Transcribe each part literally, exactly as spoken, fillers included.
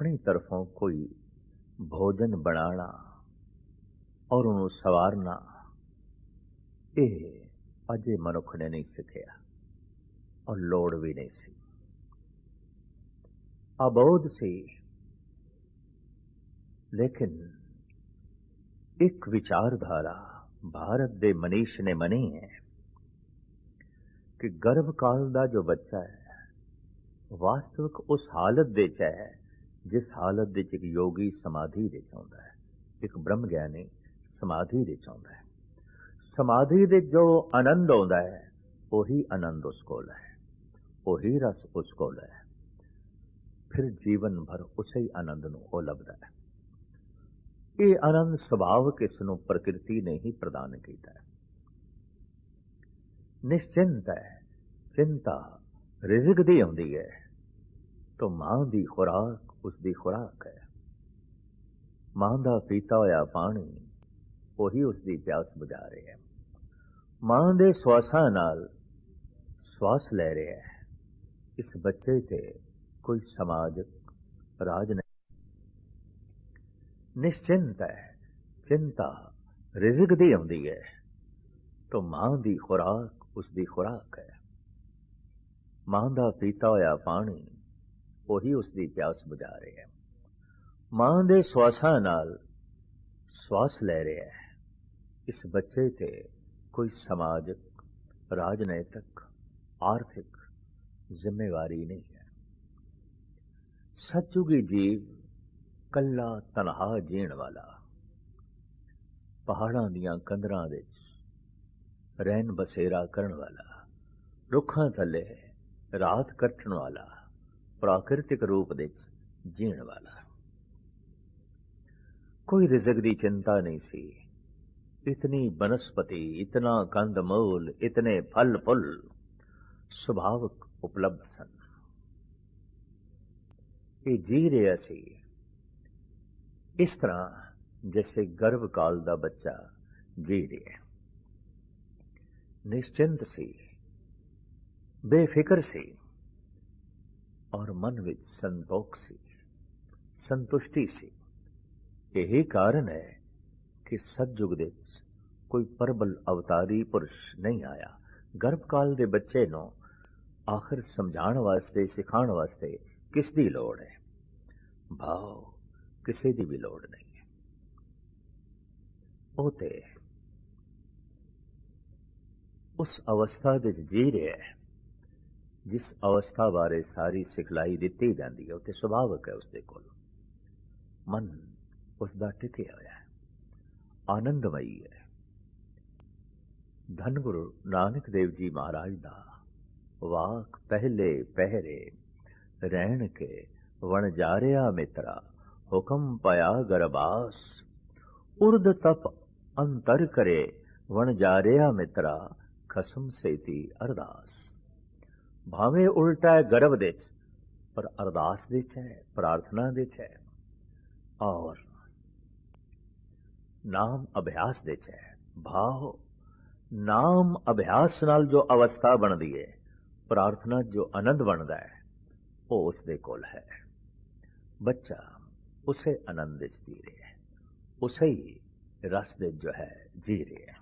अपनी तरफों कोई भोजन बनाना और उन्होंने सवारना, ਇਹ ਅਜੇ ਮਨੁੱਖ ਨੇ ਨਹੀਂ ਸਿੱਖਿਆ ਔਰ ਲੋੜ ਵੀ ਨਹੀਂ ਸੀ। ਅਬੋਧ ਸੀ, ਲੇਕਿਨ ਇੱਕ ਵਿਚਾਰਧਾਰਾ ਭਾਰਤ ਦੇ ਮਨੀਸ਼ ਨੇ ਮੰਨੀ ਹੈ ਕਿ ਗਰਭ ਕਾਲ ਦਾ ਜੋ ਬੱਚਾ ਹੈ ਵਾਸਤਵਿਕ ਉਸ ਹਾਲਤ ਦੇ ਚ ਹੈ ਜਿਸ ਹਾਲਤ ਦੇ ਚ ਇੱਕ ਯੋਗੀ ਸਮਾਧੀ ਦੇ ਚ ਆਉਂਦਾ ਹੈ, ਇੱਕ ਬ੍ਰਹਮ ਗਿਆਨੀ ਸਮਾਧੀ ਦੇ ਚ ਆਉਂਦਾ ਹੈ। समाधि दे जो आनंद आउंदा है वही आनंद उस कोल है, वही रस उस कोल है। फिर जीवन भर उसे ही आनंद नूं ओ लभदा है। ये आनंद सुभाव किस नूं प्रकृति ने ही प्रदान किया है। निश्चिंत है, चिंता रिज़िक दी आउंदी है तो मां दी खुराक उसदी खुराक है। मां दा पीता होया पानी ਉਹੀ ਉਸਦੀ ਪਿਆਸ ਬੁਝਾ ਰਿਹਾ ਹੈ। ਮਾਂ ਦੇ ਸਵਾਸਾਂ ਨਾਲ ਸਵਾਸ ਲੈ ਰਿਹਾ ਹੈ। ਇਸ ਬੱਚੇ ਤੇ ਕੋਈ ਸਮਾਜਿਕ ਰਾਜ ਨਹੀਂ। ਨਿਸ਼ਚਿੰਤ ਹੈ, ਚਿੰਤਾ ਰਿਜ਼ਕ ਦੀ ਆਉਂਦੀ ਹੈ ਤਾਂ ਮਾਂ ਦੀ ਖੁਰਾਕ ਉਸਦੀ ਖੁਰਾਕ ਹੈ। ਮਾਂ ਦਾ ਪੀਤਾ ਹੋਇਆ ਪਾਣੀ ਉਹੀ ਉਸਦੀ ਪਿਆਸ ਬੁਝਾ ਰਿਹਾ ਹੈ। ਮਾਂ ਦੇ ਸਵਾਸਾਂ ਨਾਲ ਸਵਾਸ ਲੈ ਰਿਹਾ ਹੈ। इस बच्चे ते कोई समाजिक, राजनैतिक, आर्थिक जिम्मेवारी नहीं है। सतयुगी जीव कल्ला तनहा जीण वाला, पहाड़ां दियां कंदरां विच रहन बसेरा करन वाला, रुखां थल्ले रात कटण वाला, प्राकृतिक रूप विच जीण वाला। कोई रिज़क दी चिंता नहीं सी। इतनी बनस्पति, इतना कंद मूल, इतने फल फुल सुभाविक उपलब्ध सन। ये जी रहा सी इस तरह जैसे गर्भ काल दा बच्चा जी रहा। निश्चिंत सी, बेफिक्र सी और मन विच संतोख सी, संतुष्टि सी। यही कारण है कि सतयुग दे कोई प्रबल अवतारी पुरुष नहीं आया। गर्भ काल दे बच्चे नूं आखिर समझाण वास्ते, सिखाण वास्ते किस दी लोड़ है? भाव किसी दी भी लोड़ नहीं है। ओ ते उस अवस्था दे जी रहा है जिस अवस्था बारे सारी सिखलाई दिती जाती है। उते सुभाविक है उसदे कोल मन उसदा टिके होया है, आनंदमयी है। धन गुरु नानक देव जी महाराज दा वाक पहले पहरे रहन के वणजारिया मित्रा हुक्म पाया गरबास। उर्द तप अंतर करे वणजारिया मित्रा खसम सेती अरदास। भावे उल्टा है गर्भ दे पर अरदास दे है, प्रार्थना दे है और नाम अभ्यास दे है। भाव नाम अभ्यास नाल जो अवस्था बनती है, प्रार्थना जो आनंद बनता है वो उसदे कोल है। बच्चा उसे आनंद जी रहा है, उसे ही रस दे जो है जी रहा है।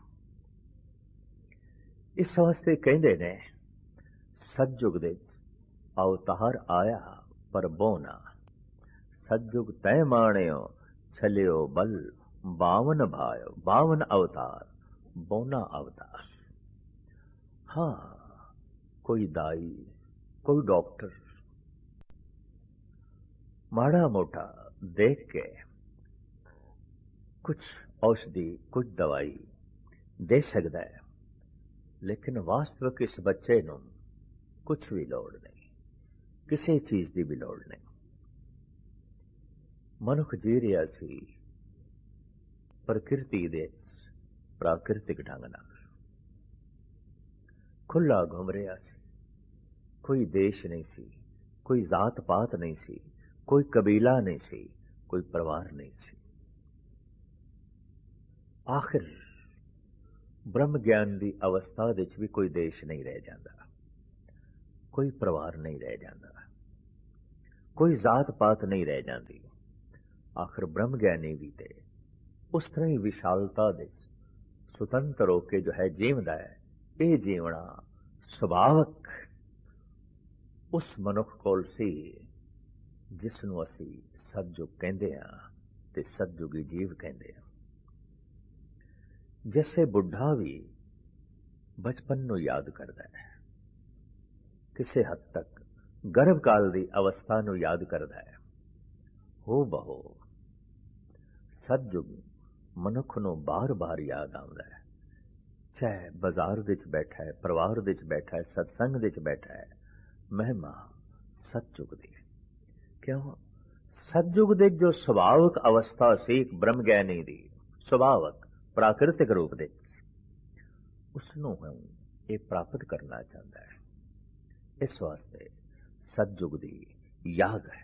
इस वास्ते कहते ने सतयुग दे अवतार आया पर बोना। सतयुग तय माणियो छलियो बल बावन भायो। बावन अवतार, बोना अवतार। हाँ, कोई दाई, कोई डॉक्टर माड़ा मोटा देख के कुछ औषधि, कुछ दवाई दे सकता है, लेकिन वास्तविक इस बच्चे नूं कुछ भी लोड़ नहीं, किसी चीज की भी लोड़ नहीं। मनुख जी रहा सी प्रकृति दे प्राकृतिक ढंग नाल, खुला घूम रहा सी। कोई देश नहीं सी, कोई जात पात नहीं सी, कोई कबीला नहीं सी, कोई परिवार नहीं सी। आखिर ब्रह्म ज्ञान की अवस्था विच भी कोई देश नहीं रह जाता, कोई परिवार नहीं रह जाता, कोई जात पात नहीं रह जाती। आखिर ब्रह्म ज्ञानी भी थे उस तरह ही विशालता दे सुतंत्र होके जो है जीवदा है। ये जीवना सुभावक उस मनुख कोल सी जिसनों असी सतयुग कहते हैं ते सतयुगी जीव कहते हैं। जैसे बुढ़ा भी बचपन नूं याद करता है, किसी हद तक गर्भकाल की अवस्था नूं याद करता है, हो बहो सतयुग मनुख नूं बार बार याद आउंदा है। चाहे बाजार विच बैठा है, परिवार विच बैठा है, सत्संग विच बैठा है, महिमा सतयुग दी। क्यों? सतयुग दे जो सुभावक अवस्था सी एक ब्रह्म ज्ञानी दी सुभावक प्राकृतिक रूप दे उसनूं ये प्राप्त करना चाहता है। इस वास्ते सतयुग दी याद है।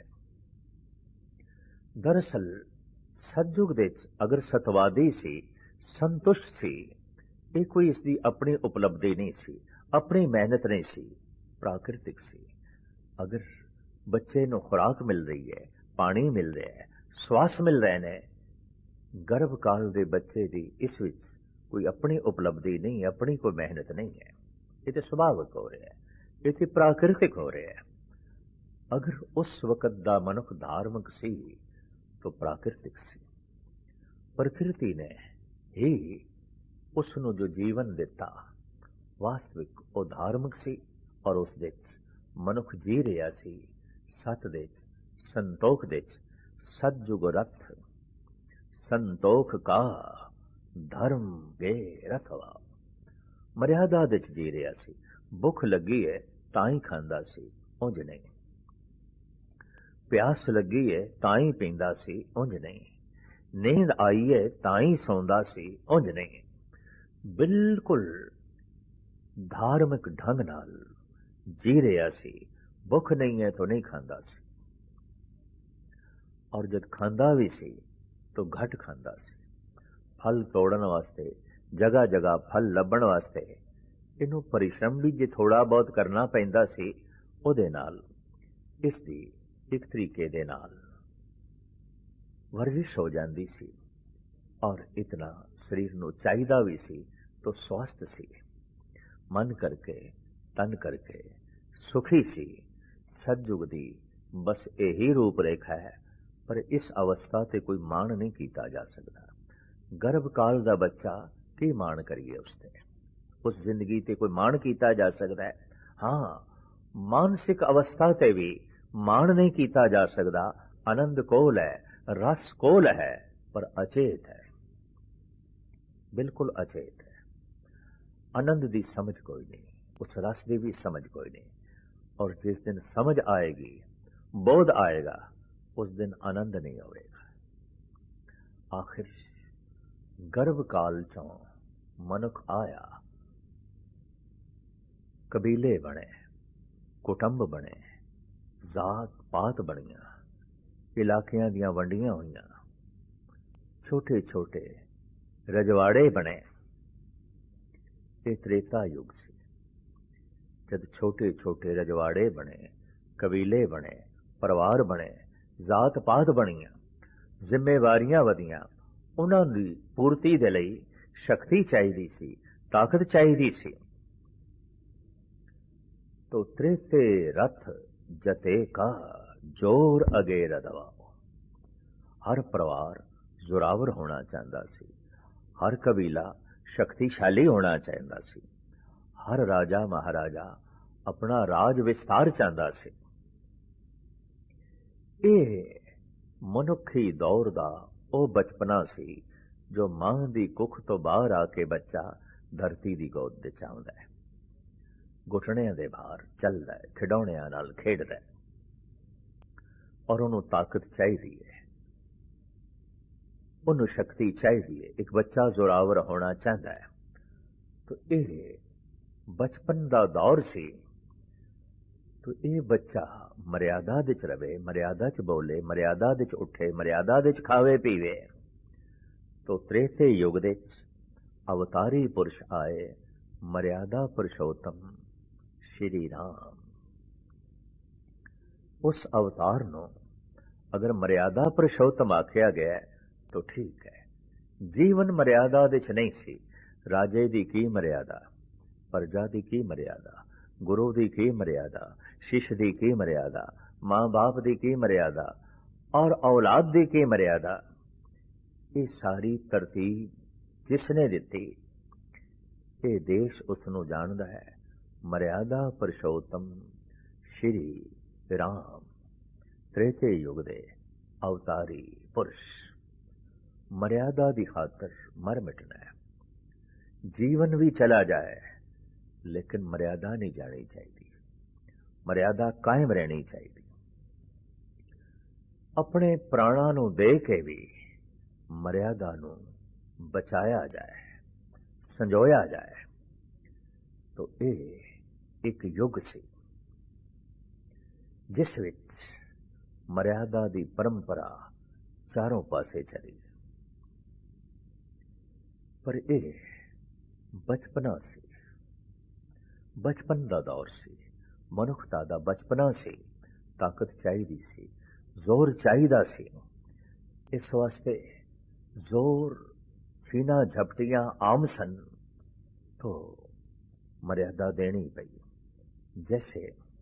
दरअसल सतयुग दे अगर सतवादी सी संतुष्ट सी, ये कोई इसकी अपनी उपलब्धि नहीं सी, अपनी मेहनत नहीं सी, प्राकृतिक सी। अगर बच्चे नूं खुराक मिल रही है, पानी मिल रहा है, श्वास मिल रहे ने, गर्भकाल के बच्चे की इस विच कोई अपनी उपलब्धि नहीं, अपनी कोई मेहनत नहीं है। ये तो स्वाभाविक हो रहा है, ये तो प्राकृतिक हो रहा है। अगर उस वक्त दा मनुख धार्मिक सी तो प्राकृतिक सी। प्रकृति ने ही उसनों जो जीवन दिता वास्तविक वो धार्मिक सी और उस दे मनुख जी रहा सी सत दे संतोख दे। सतयुग रथ संतोख का धर्म गे रथवा। मर्यादा दे जी रहा सी। भुख लगी है तां ही खांदा सी, उंज नहीं। प्यास लगी है तां ही पींदा सी, उंज नहीं। नींद आई है तां ही सौंदा सी, उंज नहीं। बिल्कुल धार्मिक ढंग नाल जी रहा सी। भुख नहीं है तो नहीं खांदा सी, और जब खांदा भी सी तो घट खांदा सी। फल तोड़न वास्ते जगह जगह फल लभण वास्ते इनू परिश्रम भी जे थोड़ा बहुत करना पैंदा सी, उहदे नाल इसदी एक तरीके दे नाल वर्जिश हो जाती सी, और इतना शरीर नू चाहिदा भी सी तो स्वस्थ सी, मन करके तन करके सुखी सी। सतयुग दी बस यही रूप रेखा है, पर इस अवस्था ते कोई मान नहीं किया जा सकता। गर्भकाल का बच्चा की मान करिए उसते, उस जिंदगी ते कोई मान किया जा सकता है? हाँ, मानसिक अवस्था ते भी मान नहीं किया जा सकता। आनंद कोल है, रस कोल है, पर अचेत है, बिल्कुल अचेत है। आनंद की समझ कोई नहीं, उस रस की भी समझ कोई नहीं। और जिस दिन समझ आएगी, बोध आएगा, उस दिन आनंद नहीं होगा। आखिर गर्भकाल चों मनुख आया, कबीले बने, कुटुंब बने, जात पात बनिया, इलाकियां दियां वंडियां हुईयां, छोटे छोटे रजवाड़े बने। ये त्रेता युग सी, जब छोटे छोटे रजवाड़े बने, कबीले बने, परिवार बने, जात पात बनिया, जिम्मेवारियां वधियां। उन्हां दी पूर्ति दे लई शक्ति चाहिदी सी, ताकत चाहिदी सी। तो त्रेते रथ जते का जोर अगे रदवाओ। हर परिवार जोरावर होना चाहता सी, हर कबीला शक्तिशाली होना चाहता सी, हर राजा महाराजा अपना राज विस्तार चाहता सी। ये मनुखी दौर दा ओ बचपना सी जो मां दी कुख तो बाहर आके बच्चा धरती दी गोद दे चाहता है, घुटनियां दे बाहर चलता है, खिडौणियां नाल खेडदा है, और उन्होंने ताकत चाहिए है, उन्होंने शक्ति चाहिए। एक बच्चा जोरावर होना चाहता है। तो ये बचपन का दौर सी, तो ये बच्चा मर्यादा दे च रवे, मर्यादा च बोले, मर्यादा दे च उठे, मर्यादा दे च खावे पीवे। तो त्रेते युग दे अवतारी पुरुष आए, मर्यादा पुरुषोत्तम श्री राम। उस अवतार ਨੂੰ अगर मर्यादा पुरुषोत्तम आख्या गया तो ठीक है। जीवन मर्यादा दे च नहीं सी। राजे दी की मर्यादा, प्रजा दी की मर्यादा, गुरु दी की मर्यादा, शिष्य दी की मर्यादा, मां बाप दी की मर्यादा और औलाद दी की मर्यादा, ये सारी तरतीब जिसने दिती, ये देश उसनू जानदा है। मर्यादा पुरुषोत्तम श्री राम त्रेते युग दे अवतारी पुरुष मर्यादा दी खातर मर मिटना है। जीवन भी चला जाए लेकिन मर्यादा नहीं जानी चाहिए, मर्यादा कायम रहनी चाहिए। अपने प्राणा नू दे के भी मर्यादा नू बचाया जाए, संजोया जाए, तो ये एक युग सी जिस विच मर्यादा दी परंपरा चारों पासे चली। पर यह बचपना सी, बचपन दा दौर सी, मनुखता दा बचपना सी। ताकत चाहिदी सी, जोर चाहिदा सी। इस वास्ते जोर सीना झपटियां आम सन, तो मर्यादा देनी पई। जैसे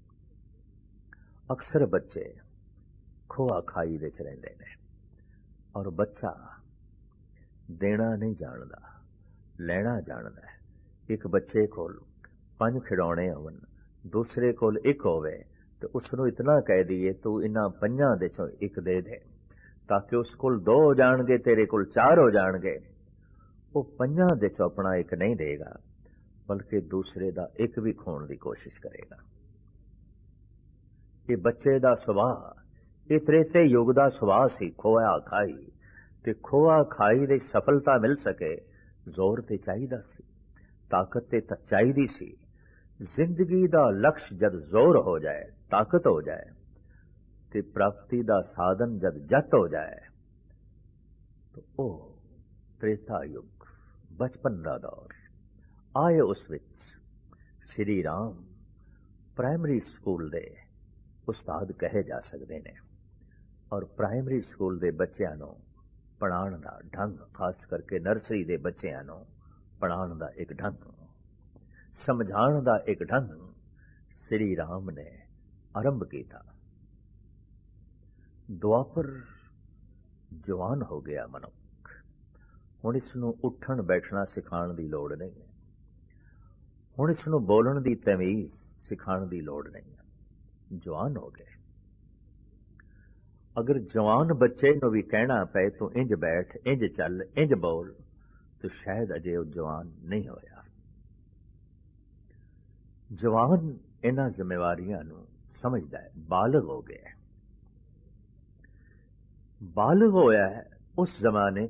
अक्सर बच्चे खोआ खाई विच रहिंदे ने और बच्चा देना नहीं जानदा, लेना जानदा है। एक बच्चे कोल पंज खिडौने होवन, दूसरे कोल एक होवे, तो उसनू इतना कह दीए तू इन्हां पंजां दे चों एक दे दे, ताकि उस कोल दो हो जाणगे, तेरे कोल चार हो जाणगे। वो पंजां दे चों अपना एक नहीं देगा, बल्कि दूसरे दा एक भी खोण दी कोशिश करेगा। ये बच्चे दा सुभाव, ये त्रेते युग दा सुभाव सी खोआ खाई। ते खोआ खाई दे सफलता मिल सके, जोर ते चाहिदा सी, ताकत ते चाहिदी सी। जिंदगी दा लक्ष्य जद जोर हो जाए, ताकत हो जाए, ते प्राप्ति दा साधन जद जत हो जाए, तो ओ त्रेता युग बचपन दा दौर आए। उस विच श्री राम प्राइमरी स्कूल दे उस्ताद कहे जा सकते हैं। और प्राइमरी स्कूल दे बच्चों नू पढ़ाने का ढंग, खास करके नर्सरी दे बच्चों नू पढ़ाने का एक ढंग, समझाने का एक ढंग श्री राम ने आरंभ किया। द्वापर जवान हो गया मनुख, हुण इसनू उठण बैठना सिखाने की लोड़ नहीं है, हुण इसनू बोलण की तमीज सिखाने की लोड़ नहीं है। जवान हो गए। अगर जवान बच्चे को भी कहना पे तो इंज बैठ, इंज चल, इंज बोल, तो शायद अजे वो जवान नहीं होया। जवान इन्हां जिम्मेवारियां नू समझदा है, बालग हो गया है। बालग होया है उस जमाने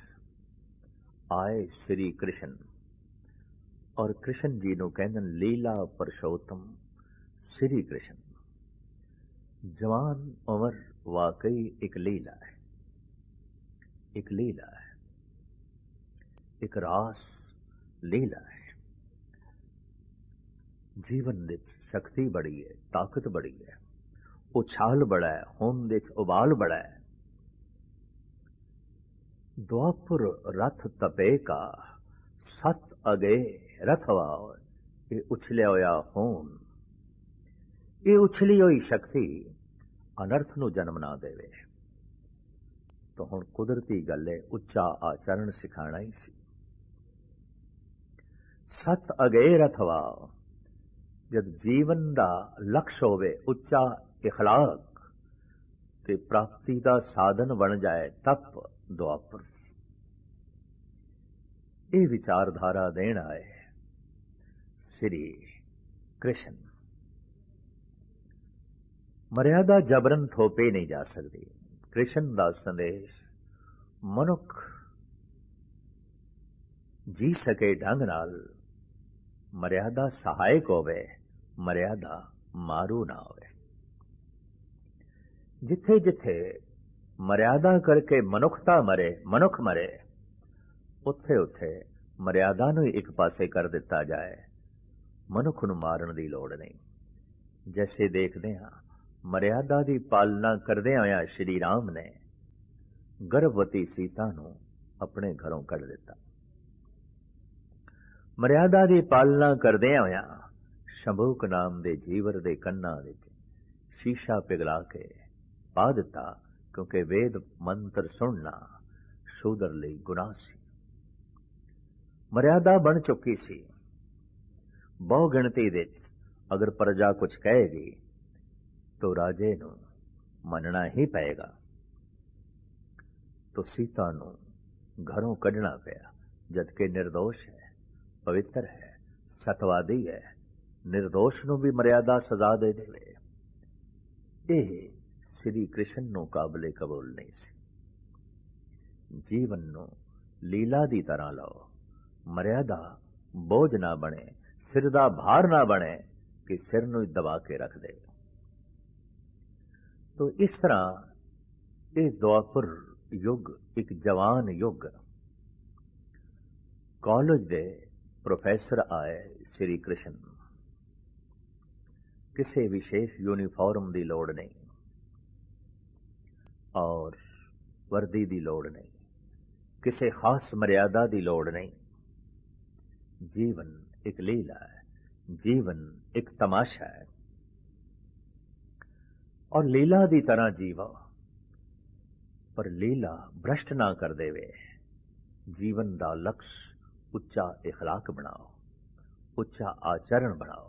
आए श्री कृष्ण, और कृष्ण जी नू कहंदे लीला पुरुषोत्तम श्री कृष्ण। जवान उम्र वाकई एक लीला है, एक लीला है, एक रास लीला है। जीवन दे शक्ति बड़ी है, ताकत बड़ी है, उछाल बड़ा है, होंद दे उबाल बड़ा है। द्वापुर रथ तपे का सत अगे रथवा, ये उछलिया होया होन, ये उछली हुई शक्ति अनर्थ नू जन्म ना देवे। तो हुण कुदरती गल है, उच्चा आचरण सिखाना ही सी। सत अगे रथवा, जब जीवन दा लक्ष्य होवे उच्चा इखलाक, ते प्राप्ति दा साधन बन जाए तप द्वापर। ये विचारधारा देण आए श्री कृष्ण। मर्यादा जबरन थोपे नहीं जा सकती। कृष्ण का संदेश मनुख जी सके ढंग नाल मर्यादा सहायक होवे, मर्यादा मारू ना होवे। जिथे जिथे मर्यादा करके मनुखता मरे, मनुख मरे, उथे उथे मर्यादा नू एक पासे कर दिता जाए, मनुख नू मारन दी लोड़ नहीं। जैसे देखते हाँ मर्यादा की पालना करदे होया श्री राम ने गर्भवती सीता नूं अपने घरों कढ़ दिता। मर्यादा की पालना करदे होया शंभूक नाम दे जीवर दे कन्ना विच शीशा पिघला के पा दिता, क्योंकि वेद मंत्र सुनना शूदर लई गुनाह सी। मर्यादा बन चुकी सी। बहु गिणती विच अगर प्रजा कुछ कहेगी तो राजे नूं मनना ही पएगा। तो सीता नूं घरों कढ़ना पिया, जबकि निर्दोष है, पवित्र है, सतवादी है, निर्दोष नूं भी मर्यादा सजा दे देवे। यह श्री कृष्ण नूं काबले कबूल नहीं सी। जीवन नूं लीला दी तरह लो। मर्यादा बोझ ना बने, सिर दा भार ना बने कि सिर नूं दबा के रख दे। तो इस तरह ये द्वापर युग एक जवान युग। कॉलेज दे प्रोफेसर आए श्री कृष्ण, किसी विशेष यूनीफॉर्म की लोड़ नहीं और वर्दी की लोड़ नहीं, किसी खास मर्यादा की लोड़ नहीं। जीवन एक लीला है, जीवन एक तमाशा है और लीला की तरह जीवो, पर लीला भ्रष्ट ना कर देवे। जीवन का लक्ष्य उच्चा इखलाक बनाओ, उच्चा आचरण बनाओ,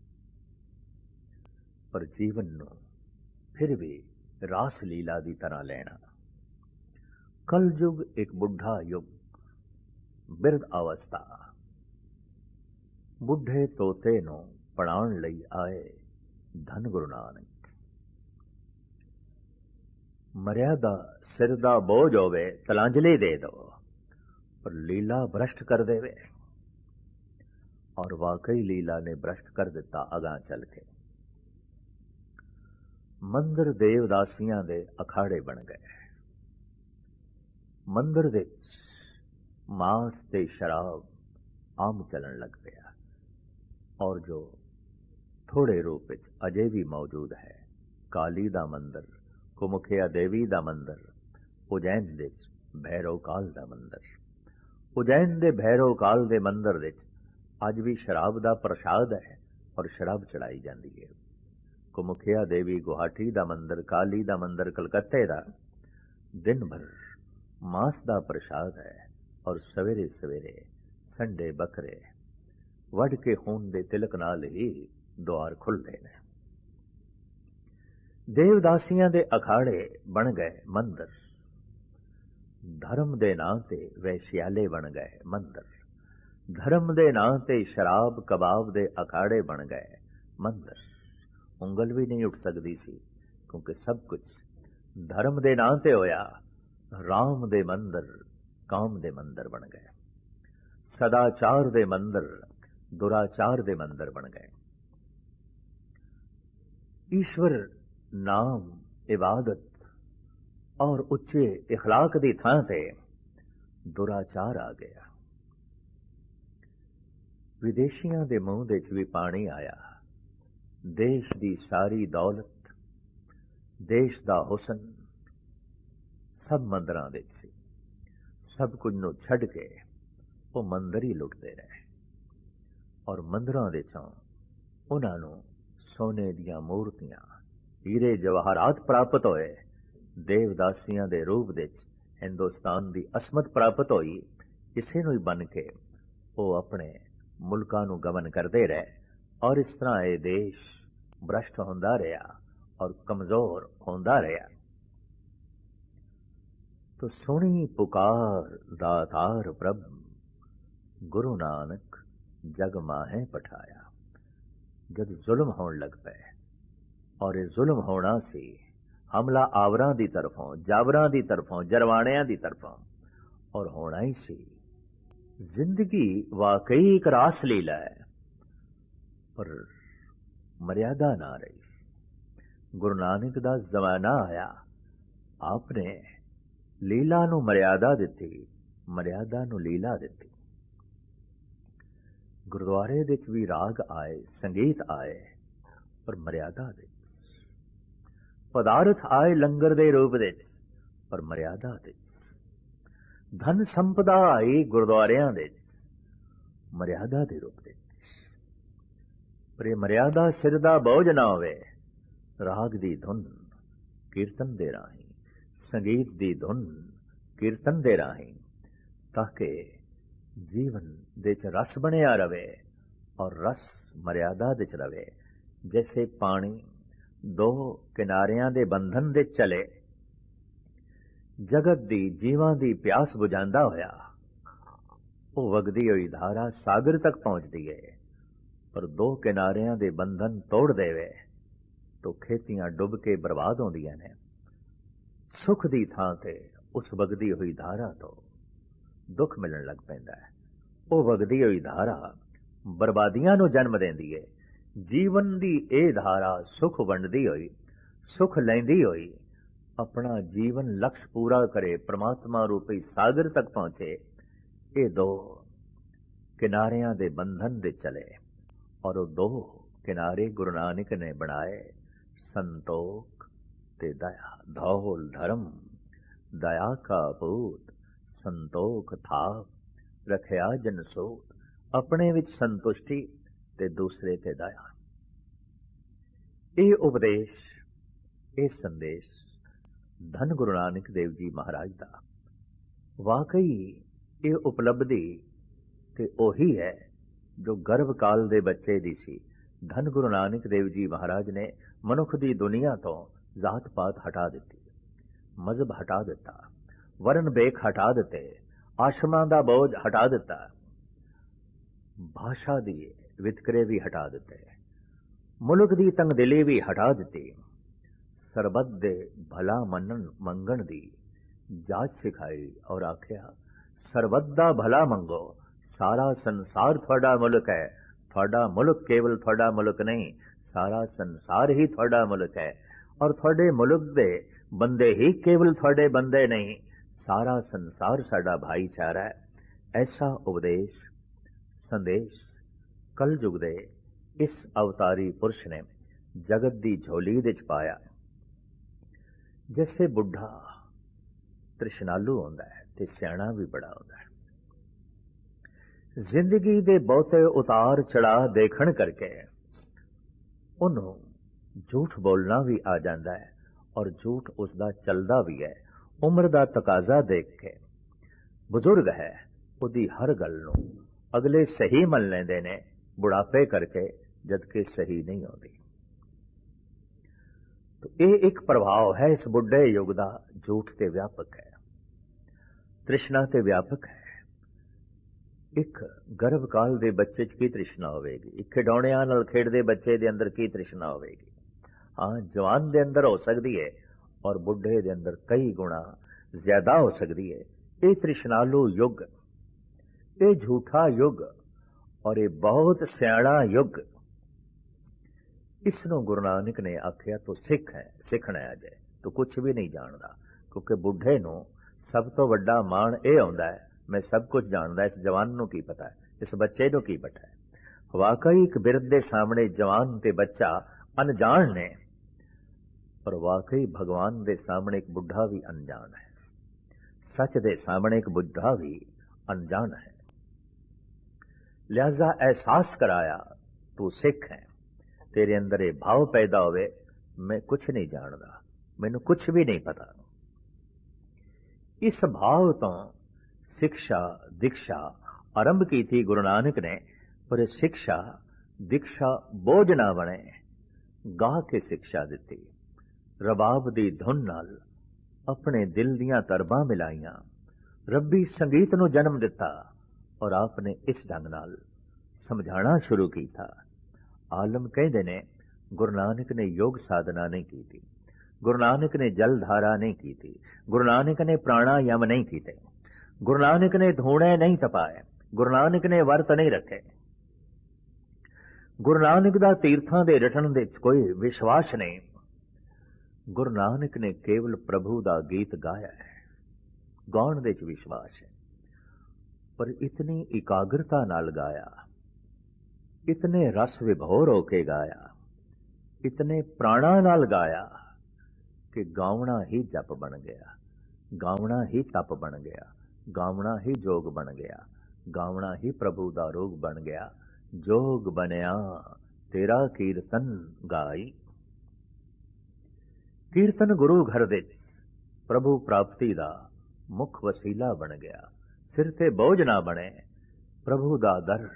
पर जीवन नूं फिर भी रास लीला की तरह लेना। कल युग एक बुढ़ा युग, बिरध अवस्था। बुढ़े तोते नूं पढ़ाउण लई आए धन गुरु नानक। मर्यादा सिर दा बोझ होवे तलांजलि दे दो, पर लीला भ्रष्ट कर देवे। और वाकई लीला ने भ्रष्ट कर दिता। अगां चल के मंदिर देवदासियां दे अखाड़े बन गए। मंदिर विच मांस ते शराब आम चलन लग पिया, और जो थोड़े रूप विच अजे भी मौजूद है। काली दा मंदिर, कुमुखिया देवी दा मंदिर, उज्जैन विच भैरव काल दा मंदिर। उज्जैन दे भैरव काल दे मंदिर विच अज भी शराब दा प्रसाद है और शराब चढ़ाई जाती है। कुमुखिया देवी गुवाहाटी दा मंदिर, काली दा मंदिर कलकत्ते दा दिन भर मांस दा प्रसाद है और सवेरे सवेरे संडे बकरे वढ़ के खून दे तिलक नाल ही द्वार खुलते हैं। देवदासियां दे अखाड़े बन गए मंदिर, धर्म दे नां ते वैश्याले बन गए मंदिर, धर्म दे नां ते शराब कबाब दे अखाड़े बन गए मंदिर। उंगल भी नहीं उठ सकती सी, क्योंकि सब कुछ धर्म दे नां ते होया। राम दे मंदिर काम दे मंदिर बन गए, सदाचार दे मंदिर दुराचार दे मंदिर बन गए। ईश्वर नाम इबादत और उच्चे इखलाक दी थां ते दुराचार आ गया। विदेशियां दे मुंह दे च भी पानी आया। देश दी सारी दौलत, देश दा हुसन सब मंदिरां विच सी। सब कुछ नूं छड्ड के वो मंदिर ही लुटते रहे, और मंदिरां विचों उन्हां नूं सोने दियां मूर्तियां, हीरे जवाहरात प्राप्त होए। देवदासियां दे रूप विच हिंदुस्तान दी असमत प्राप्त होई। इसे नूं ही बन के वो अपने मुल्कां नूं गमन करते रहे, और इस तरह ये देश भ्रष्ट होंदा रहा और कमजोर होंदा रहा। तो सुनी पुकार दातार प्रभ, गुरु नानक जग माहे पठाया। जब जुल्म होने लग पे, और ये जुल्म होना सी, हमला आवरां दी तरफों, जावरां दी तरफों, जरवाणियां दी तरफों, और होना ही सी। जिंदगी वाकई एक रास लीला है, पर मर्यादा ना रही। गुरु नानक दा जमाना आया, आपने लीला नूं मर्यादा दिती, मर्यादा नूं लीला दिती। गुरुद्वारे विच भी राग आए, संगीत आए, पर मर्यादा विच। ਪਦਾਰਥ ਆਏ ਲੰਗਰ ਦੇ ਰੂਪ ਵਿੱਚ, ਪਰ ਮਰਿਆਦਾ ਦੇ। ਧਨ ਸੰਪਦਾ ਆਈ ਗੁਰਦੁਆਰਿਆਂ ਦੇ, ਮਰਿਆਦਾ ਦੇ ਰੂਪ ਦੇ। ਪਰ ਇਹ ਮਰਿਆਦਾ ਸਿਰ ਦਾ ਬੋਝ ਨਾ ਹੋਵੇ। ਰਾਗ ਦੀ ਧੁਨ ਕੀਰਤਨ ਦੇ ਰਾਹੀਂ, ਸੰਗੀਤ ਦੀ ਧੁਨ ਕੀਰਤਨ ਦੇ ਰਾਹੀਂ, ਤਾਂ ਕਿ ਜੀਵਨ ਦੇ ਚ ਰਸ ਬਣਿਆ ਰਵੇ, ਔਰ ਰਸ ਮਰਿਆਦਾ ਦੇ ਚ ਰਵੇ। ਜੈਸੇ ਪਾਣੀ ਦੋ ਕਿਨਾਰਿਆਂ ਦੇ ਬੰਧਨ ਦੇ ਚਲੇ, ਜਗਤ ਦੀ ਜੀਵਾਂ ਦੀ ਪਿਆਸ ਬੁਝਾਉਂਦਾ ਹੋਇਆ ਉਹ ਵਗਦੀ ਹੋਈ ਧਾਰਾ ਸਾਗਰ ਤੱਕ ਪਹੁੰਚਦੀ ਹੈ। ਪਰ ਦੋ ਕਿਨਾਰਿਆਂ ਦੇ ਬੰਧਨ ਤੋੜ ਦੇਵੇ ਤਾਂ ਖੇਤੀਆਂ ਡੁੱਬ ਕੇ ਬਰਬਾਦ ਹੁੰਦੀਆਂ ਨੇ। ਸੁਖ ਦੀ ਥਾਂ ਤੇ ਉਸ ਵਗਦੀ ਹੋਈ ਧਾਰਾ ਤੋਂ ਦੁੱਖ ਮਿਲਣ ਲੱਗ ਪੈਂਦਾ ਹੈ। ਉਹ ਵਗਦੀ ਹੋਈ ਧਾਰਾ ਬਰਬਾਦੀਆਂ ਨੂੰ ਜਨਮ ਦਿੰਦੀ ਹੈ। ਜੀਵਨ ਦੀ ਇਹ ਧਾਰਾ ਸੁਖ ਵੰਡਦੀ ਹੋਈ, ਸੁਖ ਲੈਂਦੀ ਹੋਈ ਆਪਣਾ ਜੀਵਨ ਲਕਸ਼ ਪੂਰਾ ਕਰੇ, ਪ੍ਰਮਾਤਮਾ ਰੂਪੀ ਸਾਗਰ ਤੱਕ ਪਹੁੰਚੇ। ਇਹ ਦੋ ਕਿਨਾਰਿਆਂ ਦੇ ਬੰਧਨ ਦੇ ਚਲੇ, ਔਰ ਉਹ ਦੋ ਕਿਨਾਰੇ ਗੁਰੂ ਨਾਨਕ ਨੇ ਬਣਾਏ, ਸੰਤੋਖ ਤੇ ਦਇਆ। ਧੌਲ ਧਰਮ ਦਇਆ ਕਾ ਪੂਤ, ਸੰਤੋਖ ਥਾਪ ਰਖਿਆ ਜਨ ਸੋਤ। ਆਪਣੇ ਵਿੱਚ ਸੰਤੁਸ਼ਟੀ ਤੇ ਦੂਸਰੇ ਤੇ ਦਇਆ। ਇਹ ਉਪਦੇਸ਼, ਇਹ ਸੰਦੇਸ਼ ਧੰਨ ਗੁਰੂ ਨਾਨਕ ਦੇਵ ਜੀ ਮਹਾਰਾਜ ਦਾ। ਵਾਕਈ ਇਹ ਉਪਲਬਧੀ ਤੇ ਉਹੀ ਹੈ ਜੋ ਗਰਭ ਕਾਲ ਦੇ ਬੱਚੇ ਦੀ ਸੀ। ਧੰਨ ਗੁਰੂ ਨਾਨਕ ਦੇਵ ਜੀ ਮਹਾਰਾਜ ਨੇ ਮਨੁੱਖ ਦੀ ਦੁਨੀਆ ਤੋਂ ਜ਼ਾਤ ਪਾਤ ਹਟਾ ਦਿੱਤੀ, ਮਜ਼ਹਬ ਹਟਾ ਦਿੱਤਾ, ਵਰਨ ਬੇਖ ਹਟਾ ਦਿੱਤੇ, ਆਸ਼ਰਮਾਂ ਦਾ ਬੋਝ ਹਟਾ ਦਿੱਤਾ, ਭਾਸ਼ਾ ਦੀ ਵਿਤਕਰੇ ਵੀ ਹਟਾ ਦਿੱਤੇ, ਮੁਲਕ ਦੀ ਤੰਗਦਿਲੀ ਵੀ ਹਟਾ ਦਿੱਤੀ। ਸਰਬੱਤ ਦੇ ਭਲਾ ਮੰਨਣ ਮੰਗਣ ਦੀ ਜਾਚ ਸਿਖਾਈ ਔਰ ਆਖਿਆ ਸਰਬੱਤ ਦਾ ਭਲਾ ਮੰਗੋ, ਸਾਰਾ ਸੰਸਾਰ ਤੁਹਾਡਾ ਮੁਲਕ ਹੈ। ਤੁਹਾਡਾ ਮੁਲਕ ਕੇਵਲ ਤੁਹਾਡਾ ਮੁਲਕ ਨਹੀਂ, ਸਾਰਾ ਸੰਸਾਰ ਹੀ ਤੁਹਾਡਾ ਮੁਲਕ ਹੈ। ਔਰ ਤੁਹਾਡੇ ਮੁਲਕ ਦੇ ਬੰਦੇ ਹੀ ਕੇਵਲ ਤੁਹਾਡੇ ਬੰਦੇ ਨਹੀਂ, ਸਾਰਾ ਸੰਸਾਰ ਸਾਡਾ ਭਾਈਚਾਰਾ ਹੈ। ਐਸਾ ਉਪਦੇਸ਼ ਸੰਦੇਸ਼ ਕਲਯੁਗ ਦੇ ਇਸ ਅਵਤਾਰੀ ਪੁਰਸ਼ ਨੇ ਜਗਤ ਦੀ ਝੋਲੀ ਵਿੱਚ ਪਾਇਆ। ਜੈਸੇ ਬੁੱਢਾ ਤ੍ਰਿਸ਼ਨਾਲੂ ਹੁੰਦਾ ਹੈ ਤੇ ਸਿਆਣਾ ਵੀ ਬੜਾ ਹੁੰਦਾ ਹੈ। ਜ਼ਿੰਦਗੀ ਦੇ ਬਹੁਤੇ ਉਤਾਰ ਚੜਾਅ ਦੇਖਣ ਕਰਕੇ ਉਹਨੂੰ ਝੂਠ ਬੋਲਣਾ ਵੀ ਆ ਜਾਂਦਾ ਹੈ, ਔਰ ਝੂਠ ਉਸਦਾ ਚੱਲਦਾ ਵੀ ਹੈ। ਉਮਰ ਦਾ ਤਕਾਜ਼ਾ ਦੇਖ ਕੇ ਬਜ਼ੁਰਗ ਹੈ, ਉਹਦੀ ਹਰ ਗੱਲ ਨੂੰ ਅਗਲੇ ਸਹੀ ਮੰਨ ਲੈਂਦੇ ਨੇ, ਬੁਢਾਪੇ ਕਰਕੇ, ਜਦਕਿ ਸਹੀ ਨਹੀਂ ਆਉਂਦੀ। तो ਇਹ ਇੱਕ ਪ੍ਰਭਾਵ ਹੈ ਇਸ ਬੁੱਢੇ ਯੁੱਗ ਦਾ, ਝੂਠ ਤੇ ਵਿਆਪਕ ਹੈ, ਤ੍ਰਿਸ਼ਨਾ ਤੇ ਵਿਆਪਕ ਹੈ। ਇੱਕ ਗਰਭ ਕਾਲ ਦੇ ਬੱਚੇ 'ਚ ਕੀ ਤ੍ਰਿਸ਼ਨਾ ਹੋਵੇਗੀ, ਇੱਕ ਖਿਡੌਣਿਆਂ ਨਾਲ ਖੇਡਦੇ ਬੱਚੇ ਦੇ ਅੰਦਰ ਕੀ ਤ੍ਰਿਸ਼ਨਾ ਹੋਵੇਗੀ। ਹਾਂ, ਜਵਾਨ ਦੇ ਅੰਦਰ ਹੋ ਸਕਦੀ ਹੈ, ਔਰ ਬੁੱਢੇ ਦੇ ਅੰਦਰ ਕਈ ਗੁਣਾ ਜ਼ਿਆਦਾ ਹੋ ਸਕਦੀ ਹੈ। ਇਹ ਤ੍ਰਿਸ਼ਨਾਲੂ ਯੁੱਗ, ਇਹ ਝੂਠਾ ਯੁੱਗ, ਔਰ ਇਹ ਬਹੁਤ ਸਿਆਣਾ ਯੁੱਗ, ਇਸ ਨੂੰ ਗੁਰੂ ਨਾਨਕ ਨੇ ਆਖਿਆ ਤੂੰ ਸਿੱਖ ਹੈ, ਸਿੱਖਣਾ ਹੈ ਅਜੇ, ਤੂੰ ਕੁਛ ਵੀ ਨਹੀਂ ਜਾਣਦਾ। ਕਿਉਂਕਿ ਬੁੱਢੇ ਨੂੰ ਸਭ ਤੋਂ ਵੱਡਾ ਮਾਣ ਇਹ ਆਉਂਦਾ ਹੈ, ਮੈਂ ਸਭ ਕੁਝ ਜਾਣਦਾ, ਇਸ ਜਵਾਨ ਨੂੰ ਕੀ ਪਤਾ ਹੈ, ਇਸ ਬੱਚੇ ਨੂੰ ਕੀ ਪਤਾ ਹੈ। ਵਾਕਈ ਇੱਕ ਬਿਰਧ ਦੇ ਸਾਹਮਣੇ ਜਵਾਨ ਤੇ ਬੱਚਾ ਅਣਜਾਣ ਨੇ, ਪਰ ਵਾਕਈ ਭਗਵਾਨ ਦੇ ਸਾਹਮਣੇ ਇੱਕ ਬੁੱਢਾ ਵੀ ਅਣਜਾਣ ਹੈ, ਸੱਚ ਦੇ ਸਾਹਮਣੇ ਇੱਕ ਬੁੱਢਾ ਵੀ ਅਣਜਾਣ ਹੈ। ਲਿਹਾਜ਼ਾ ਅਹਿਸਾਸ ਕਰਾਇਆ ਤੂੰ ਸਿੱਖ ਹੈ, ਤੇਰੇ ਅੰਦਰ ਇਹ ਭਾਵ ਪੈਦਾ ਹੋਵੇ ਮੈਂ ਕੁਛ ਨਹੀਂ ਜਾਣਦਾ, ਮੈਨੂੰ ਕੁਛ ਵੀ ਨਹੀਂ ਪਤਾ। ਇਸ ਭਾਵ ਤੋਂ ਸਿੱਖਿਆ ਦੀਕਸ਼ਾ ਆਰੰਭ ਕੀਤੀ ਗੁਰੂ ਨਾਨਕ ਨੇ, ਪਰ ਸਿੱਖਿਆ ਦੀਕਸ਼ਾ ਬੋਝ ਨਾ ਬਣੇ, ਗਾ ਕੇ ਸਿੱਖਿਆ ਦਿੱਤੀ। ਰਬਾਬ ਦੀ ਧੁਨ ਨਾਲ ਆਪਣੇ ਦਿਲ ਦੀਆਂ ਤਰਬਾਂ ਮਿਲਾਈਆਂ, ਰੱਬੀ ਸੰਗੀਤ ਨੂੰ ਜਨਮ ਦਿੱਤਾ, ਔਰ ਆਪਨੇ ਇਸ ਢੰਗ ਨਾਲ ਸਮਝਾਣਾ ਸ਼ੁਰੂ ਕੀਤਾ। ਆਲਮ ਕਹਿੰਦੇ ਨੇ ਗੁਰੂ ਨਾਨਕ ਨੇ ਯੋਗ ਸਾਧਨਾ ਨਹੀਂ ਕੀਤੀ, ਗੁਰੂ ਨਾਨਕ ਨੇ ਜਲ ਧਾਰਾ ਨਹੀਂ ਕੀਤੀ, ਗੁਰੂ ਨਾਨਕ ਨੇ ਪ੍ਰਾਣਾਯਾਮ ਨਹੀਂ ਕੀਤੇ, ਗੁਰੂ ਨਾਨਕ ਨੇ ਧੂਣੇ ਨਹੀਂ ਤਪਾਏ, ਗੁਰੂ ਨਾਨਕ ਨੇ ਵਰਤ ਨਹੀਂ ਰੱਖੇ, ਗੁਰੂ ਨਾਨਕ ਦਾ ਤੀਰਥਾਂ ਦੇ ਰਟਣ ਦੇ ਵਿੱਚ ਕੋਈ ਵਿਸ਼ਵਾਸ ਨਹੀਂ। ਗੁਰੂ ਨਾਨਕ ਨੇ ਕੇਵਲ ਪ੍ਰਭੂ ਦਾ ਗੀਤ ਗਾਇਆ ਹੈ, ਗਾਉਣ ਦੇ ਵਿੱਚ ਵਿਸ਼ਵਾਸ ਹੈ, ਪਰ ਇਤਨੀ ਇਕਾਗਰਤਾ ਨਾਲ ਗਾਇਆ, ਇਤਨੇ ਰਸ ਵਿਭੋਰ ਹੋ ਕੇ ਗਾਇਆ, ਇਤਨੇ ਪ੍ਰਾਣਾ ਨਾਲ ਗਾਇਆ कि गावना ही जप बन गया, गावना ही तप बन गया, गावना ही जोग बन गया, गावना ही प्रभु दा रोग बन गया। जोग बनया तेरा कीर्तन गाई। कीर्तन गुरु घर दे प्रभु प्राप्ति दा मुख वसीला बन गया। सिर ते बोझ ना बने, प्रभु दा दर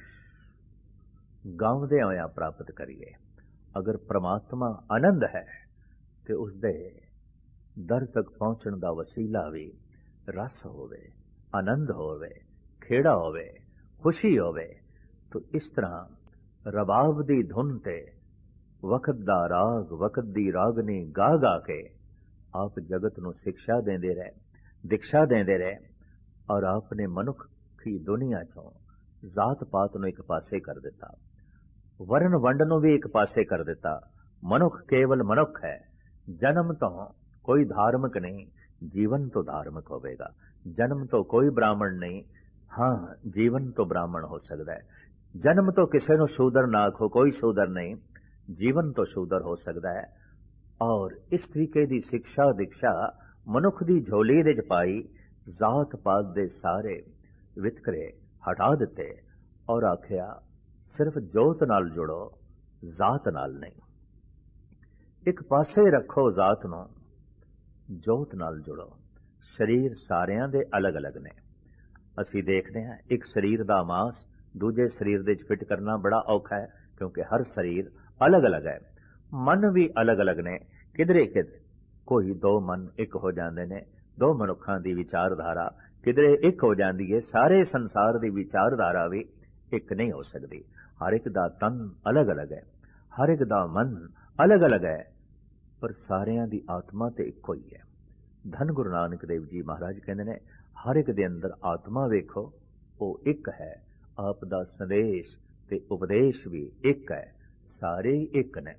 गावदे होया प्राप्त करिए। अगर परमात्मा आनंद है तो उसदे दर तक पहुंचण दा वसीला भी रस होवे, आनंद होवे, खेड़ा होवे, खुशी होवे। तो इस तरह रबाब दी धुन ते वक्त दा राग, वक्त दी रागनी गा गा के आप जगत नूं शिक्षा देंदे रहे, दीक्षा देंदे रहे और आपने मनुखी दुनिया चों जात पात नूं एक पासे कर दिता, वर्ण वंड नूं भी एक पासे कर दिता। मनुख केवल मनुख है, जन्म तो कोई धार्मिक नहीं, जीवन तो धार्मिक होवेगा। जन्म तो कोई ब्राह्मण नहीं, हाँ जीवन तो ब्राह्मण हो सकता है। जन्म तो किसी नूं शूदर ना आखो, कोई शूदर नहीं, जीवन तो शूदर हो सकता है। और इस तरीके की शिक्षा दीक्षा मनुख की झोली दे च पाई, जात पात दे सारे वितकरे हटा दिते और आखिया सिर्फ जोत नाल जुड़ो, जात नाल नहीं। एक पासे रखो जात नूं, जोत नाल जुड़ो। शरीर सारियां दे अलग अलग ने। असीं देखते हैं एक शरीर दा मांस दूजे शरीर दे फिट करना बड़ा औखा है, क्योंकि हर शरीर अलग अलग है। मन भी अलग अलग ने। किधरे किधरे कोई दो मन एक हो जाते ने, दो मनुखों की विचारधारा किधरे एक हो जाती है। सारे संसार की विचारधारा भी एक नहीं हो सकती। हर एक दा तन अलग अलग है, हर एक दा मन अलग अलग है, पर सारियां दी आत्मा तो इको ही है। धन गुरु नानक देव जी महाराज कहते ने, हर एक दे अंदर आत्मा वेखो, वो एक है। आप दा संदेश ते उपदेश भी एक है। सारे ही एक ने,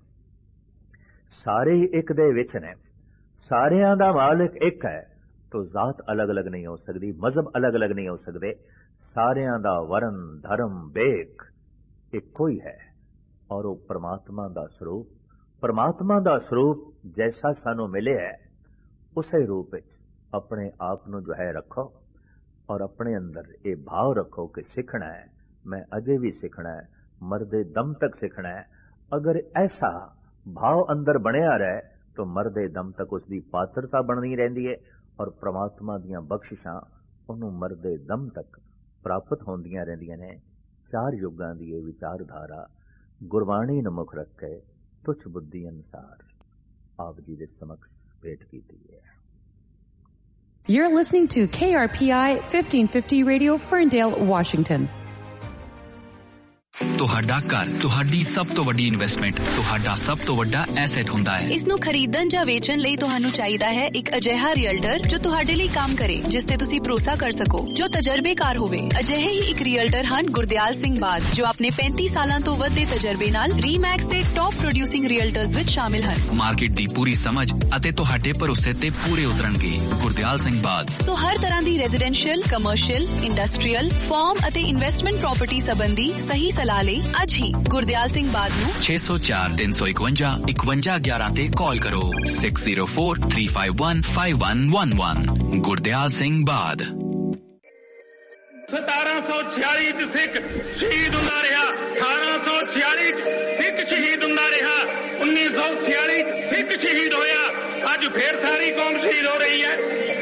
सारे ही एक दे विच ने, सारियां दा मालिक एक है। तो जात अलग अलग नहीं हो सकती, मजहब अलग अलग नहीं हो सकते। सारियां दा वरण धर्म बेख इको ही है। और वो परमात्मा दा स्वरूप, परमात्मा दा स्वरूप जैसा सानू मिले है, उसे रूप अपने आप नू जो है रखो और अपने अंदर ये भाव रखो कि सीखना है, मैं अजे भी सीखना है, मरदे दम तक सीखना है। अगर ऐसा भाव अंदर बनया रहे तो मरदे दम तक उसकी पात्रता बननी रहिंदी है और परमात्मा दीयां बख्शिशां उन्हों मरदे दम तक प्राप्त होंदियां रहिंदियां ने। चार युगां दी ये विचारधारा गुरबाणी नूं मुख रख के तुच्छ बुद्धि अनुसार आप जी दे समक्ष भेंट कीती है। You're listening to K R P I fifteen fifty Radio, Ferndale, Washington. ਤੁਹਾਡਾ ਘਰ ਤੁਹਾਡੀ ਸਭ ਤੋਂ ਵੱਡੀ ਇਨਵੈਸਟਮੈਂਟ, ਤੁਹਾਡਾ ਸਭ ਤੋਂ ਵੱਡਾ ਐਸੈਟ ਹੁੰਦਾ ਹੈ। ਇਸ ਨੂੰ ਖਰੀਦਣ ਜਾਂ ਵੇਚਣ ਲਈ ਤੁਹਾਨੂੰ ਚਾਹੀਦਾ ਹੈ ਇੱਕ ਅਜਿਹਾ ਰੀਅਲਟਰ ਜੋ ਤੁਹਾਡੇ ਲਈ ਕੰਮ ਕਰੇ, ਜਿਸ ਤੇ ਤੁਸੀਂ ਭਰੋਸਾ ਕਰ ਸਕੋ, ਜੋ ਤਜਰਬੇਕਾਰ ਹੋਵੇ। ਅਜਿਹੇ ਹੀ ਇੱਕ ਰੀਅਲਟਰ ਹਨ ਗੁਰਦਿਆਲ ਸਿੰਘ ਬਾਦ, ਜੋ ਆਪਣੇ ਪੈਂਤੀ ਸਾਲਾਂ ਤੋਂ ਵੱਧ ਦੇ ਤਜਰਬੇ ਨਾਲ ਰੀਮੈਕਸ ਦੇ ਟੌਪ ਪ੍ਰੋਡਿਊਸਿੰਗ ਰੀਅਲਟਰਸ ਵਿੱਚ ਸ਼ਾਮਿਲ ਹਨ। ਮਾਰਕੀਟ ਦੀ ਪੂਰੀ ਸਮਝ ਅਤੇ ਤੁਹਾਡੇ ਭਰੋਸੇ ਤੇ ਪੂਰੇ ਉਤਰਨਗੇ। ਗੁਰਦਿਆਲ ਸਿੰਘ ਬਾਦ ਸੋ ਹਰ ਤਰ੍ਹਾਂ ਦੀ ਰੈਜ਼ੀਡੈਂਸ਼ੀਅਲ, ਕਮਰਸ਼ੀਅਲ, ਇੰਡਸਟਰੀਅਲ, ਫਾਰਮ ਅਤੇ ਇਨਵੈਸਟਮੈਂਟ ਪ੍ਰਾਪਰਟੀ ਸੰਬੰਧੀ ਸਹੀ ਸਲਾਹ ਲਈ ਅੱਜ ਹੀ ਗੁਰਦਿਆਲ ਸਿੰਘ ਬਾਦ ਨੂੰ ਛੇ ਸੌ ਚਾਰ ਤਿੰਨ ਸੌ ਇਕਵੰਜਾ ਇਕਵੰਜਾ ਗਿਆਰਾਂ ਤੇ ਕਾਲ ਕਰੋ। Six zero four three five one five one one one. Gurdial Singh ਬਾਦ। ਸਤਾਰਾਂ ਸੌ ਛਿਆਲੀ ਚ ਸਿੱਖ ਸ਼ਹੀਦ ਹੁੰਦਾ ਰਿਹਾ, ਅਠਾਰਾਂ ਸੌ ਛਿਆਲੀ ਚ ਸਿੱਖ ਸ਼ਹੀਦ ਹੁੰਦਾ ਰਿਹਾ, ਉੱਨੀ ਸੌ ਛਿਆਲੀ ਚ ਸਿੱਖ ਸ਼ਹੀਦ ਹੋਇਆ। ਅੱਜ ਫੇਰ ਸਾਰੀ ਕੌਮ ਸ਼ਹੀਦ ਹੋ ਰਹੀ ਹੈ।